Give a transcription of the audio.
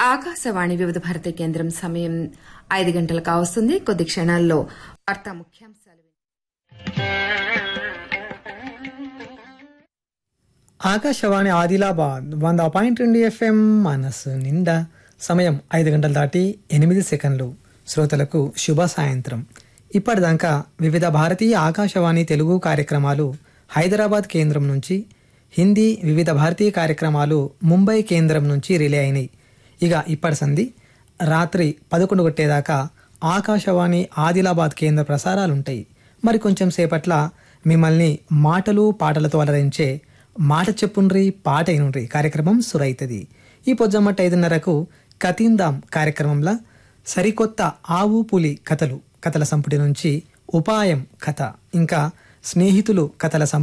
ఆకాశవాణి వివిధ భారతి కేంద్రం సమయం 5 గంటలు కావస్తుంది. కొద్ది క్షణాల్లో వార్తా ముఖ్యాంశాలు. ఆకాశవాణి ఆదిలాబాద్ 100.2 FM మనసు నిండా. సమయం 5 గంటలు దాటి 8 సెకండ్లు. శ్రోతలకు శుభ సాయంత్రం. ఇప్పటిదాకా వివిధ భారతీయ ఆకాశవాణి తెలుగు కార్యక్రమాలు హైదరాబాద్ కేంద్రం నుంచి, హిందీ వివిధ భారతీయ కార్యక్రమాలు ముంబై కేంద్రం నుంచి రిలే అయినాయి. ఇక ఇప్పటి సంధి రాత్రి 11 గంటేదాకా ఆకాశవాణి ఆదిలాబాద్ కేంద్ర ప్రసారాలుంటాయి. మరి కొంచెం సేపట్ల మిమ్మల్ని మాటలు పాటలతో అలరించే మాట చెప్పుండ్రి పాట అయినుండ్రి కార్యక్రమం సురైతది. ఈ పొద్దుమ్మట 5:30కు కతిందాం కార్యక్రమంలో సరికొత్త ఆవు పులి కథల సంపుటి నుంచి ఉపాయం కథ, ఇంకా స్నేహితులు కథల